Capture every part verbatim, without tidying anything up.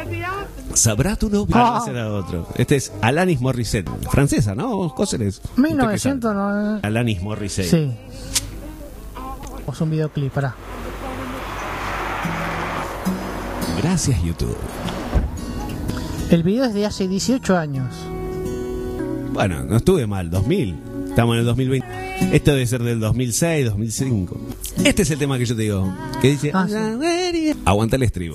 Sabrá tu nombre. Ah, ese era otro. Este es Alanis Morissette. Francesa, ¿no? Cóceres. mil novecientos noventa. Alanis Morissette. Sí. Es un videoclip, pará. Gracias, YouTube. El video es de hace dieciocho años. Bueno, no estuve mal. dos mil. Estamos en el dos mil veinte. Esto debe ser del dos mil seis, dos mil cinco. Este es el tema que yo te digo. Que dice... Ah, sí. Aguanta el estribo.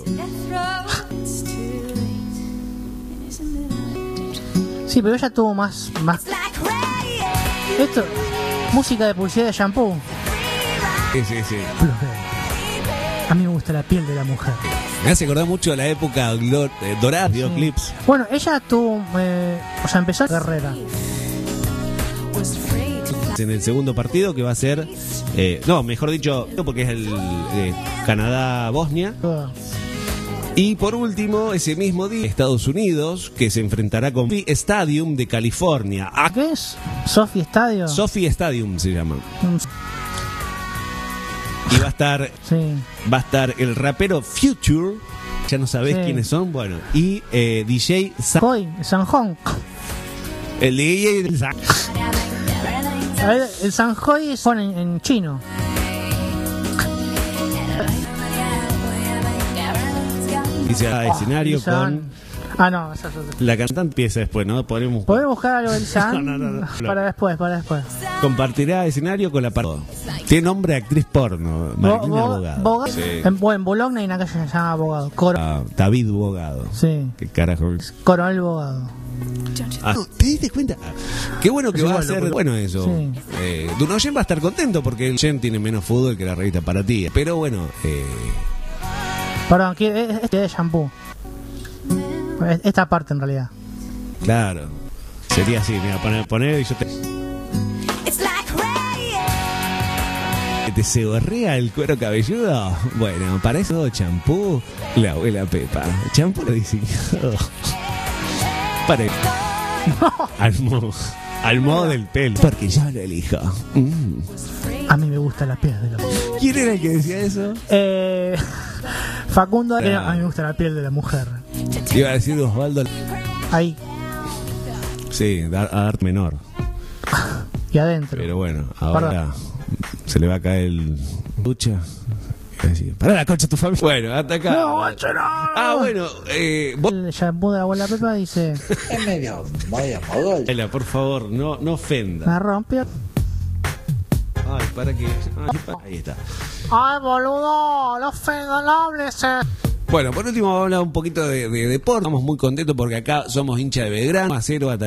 Sí, pero ella tuvo más... más... Esto... Música de publicidad de shampoo. Sí, sí, sí. A mí me gusta la piel de la mujer. Me hace acordar mucho a la época glor- eh, dorada, Sí. videoclips. Bueno, ella tuvo... Eh, o sea, empezó la carrera. En el segundo partido que va a ser... Eh, no, mejor dicho, porque es el eh, Canadá-Bosnia. Todo. Y por último, ese mismo día, Estados Unidos, que se enfrentará con Sophie Stadium de California. Ah, ¿Qué es? ¿Sophie Stadium? Sophie Stadium se llama. Mm, Y va a estar... Sí. Va a estar el rapero Future, ya no sabés Sí. quiénes son, bueno, y eh, D J Sa- Hoy, Sanjón. el D J Sa- A ver, el Sanjoy es en, en chino. dice ah, escenario Lisa con Ann. Ah, no, esa es otra. la cantante empieza después, ¿no? Podemos ¿Podemos buscar algo de Lisa Ann? No, no, no, no. Para después, para después. compartirá escenario con la par- tiene nombre de actriz porno, Marina Bo- Bogado. Bogado. Sí. En, bueno, en Bologna hay una calle que se llama Bogado. Coro- Ah, David Bogado. sí. ¿Qué carajo? Coronel Bogado. Ah, ¿te diste cuenta? Qué bueno que Es va igual, a ser loco. bueno eso. Sí. Eh, Dunoyen va a estar contento porque el Gen tiene menos fútbol que la revista para ti. Pero bueno, eh, Perdón, que es, es de shampoo. Es- Esta parte en realidad. claro. Sería así, mira, poner, poner y yo te... ¿Te se borrea el cuero cabelludo? Bueno, para eso champú, la abuela Pepa. Champú lo diseñado para el... al, modo, al modo del pelo. Porque yo lo elijo. Mm. A mí me gusta la piel de la mujer. ¿Quién era el que decía eso? Eh, Facundo, eh, Ah. a mí me gusta la piel de la mujer. Iba a decir Osvaldo. Ahí Sí, dar, a dar menor. y adentro. Pero bueno, ahora Perdón. se le va a caer el... Ducha. Para la concha tu familia. Bueno, hasta acá. No, guacho, no. Ah, bueno, eh, vos... El shampoo de la abuela Pepa dice: Es medio, vaya mogol. Ela, por favor, no, no ofenda. me rompió. Ay, para que... Ay, pa- ahí está. Ay, boludo, los fenobles. Bueno, por último vamos a hablar un poquito de, de deporte. Estamos muy contentos porque acá somos hincha de Belgrano, a cero hasta